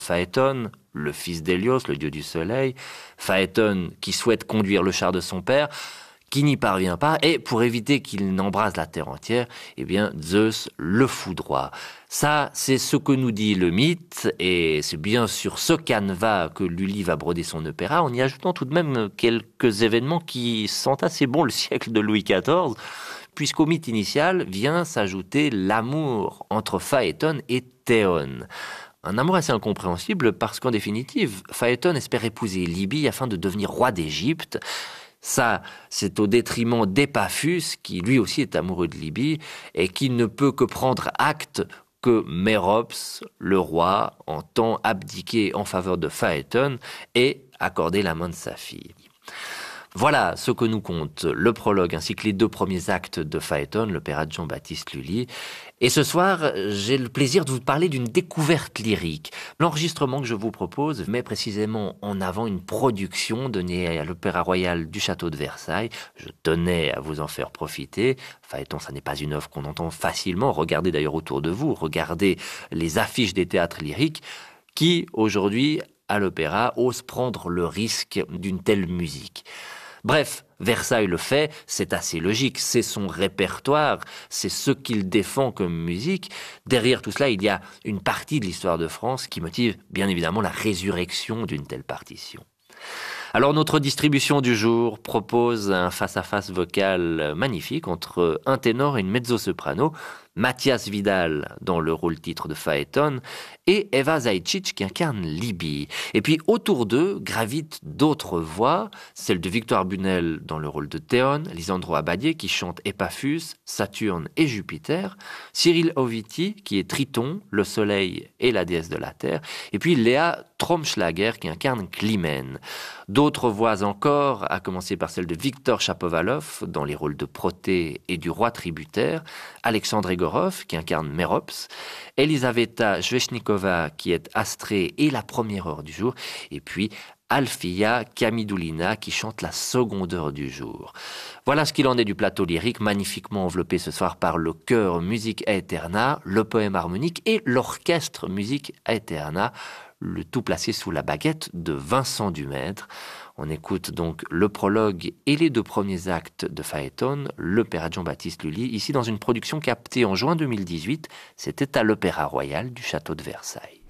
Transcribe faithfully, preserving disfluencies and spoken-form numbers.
Phaéton, le fils d'Hélios, le dieu du soleil, Phaéton qui souhaite conduire le char de son père, qui n'y parvient pas, et pour éviter qu'il n'embrase la terre entière, eh bien, Zeus le foudroie. Ça, c'est ce que nous dit le mythe, et c'est bien sur ce canevas que Lully va broder son opéra, en y ajoutant tout de même quelques événements qui sentent assez bon le siècle de Louis quatorze, puisqu'au mythe initial vient s'ajouter l'amour entre Phaéton et Théon. Un amour assez incompréhensible parce qu'en définitive, Phaéton espère épouser Libye afin de devenir roi d'Égypte. Ça, c'est au détriment d'Épaphus, qui lui aussi est amoureux de Libye, et qui ne peut que prendre acte que Mérops, le roi, entend abdiquer en faveur de Phaéton et accorder la main de sa fille. Voilà ce que nous compte le prologue ainsi que les deux premiers actes de Phaéton, l'opéra de Jean-Baptiste Lully. Et ce soir, j'ai le plaisir de vous parler d'une découverte lyrique. L'enregistrement que je vous propose met précisément en avant une production donnée à l'Opéra Royal du Château de Versailles. Je tenais à vous en faire profiter. Phaéton, ça n'est pas une œuvre qu'on entend facilement. Regardez d'ailleurs autour de vous, regardez les affiches des théâtres lyriques qui, aujourd'hui, à l'opéra, osent prendre le risque d'une telle musique. Bref, Versailles le fait, c'est assez logique, c'est son répertoire, c'est ce qu'il défend comme musique. Derrière tout cela, il y a une partie de l'histoire de France qui motive bien évidemment la résurrection d'une telle partition. Alors notre distribution du jour propose un face-à-face vocal magnifique entre un ténor et une mezzo-soprano, Mathias Vidal dans le rôle titre de Phaéton et Eva Zajcic qui incarne Libye. Et puis autour d'eux gravitent d'autres voix, celle de Victoire Bunel dans le rôle de Théon, Lisandro Abadier qui chante Épaphus, Saturne et Jupiter, Cyril Oviti qui est Triton, le soleil et la déesse de la terre, et puis Léa Tromschlager qui incarne Climène. D'autres voix encore, à commencer par celle de Victor Chapovalov dans les rôles de Protée et du roi tributaire, Alexandre Egorov qui incarne Mérops, Elisaveta Sveshnikova qui est Astrée et la première heure du jour, et puis Alfia Kamidoulina qui chante la seconde heure du jour. Voilà ce qu'il en est du plateau lyrique, magnifiquement enveloppé ce soir par le chœur Music Aeterna, le poème harmonique et l'orchestre Music Aeterna, le tout placé sous la baguette de Vincent Dumaître. On écoute donc le prologue et les deux premiers actes de Phaéton, l'opéra de Jean-Baptiste Lully, ici dans une production captée en juin deux mille dix-huit. C'était à l'Opéra Royal du Château de Versailles.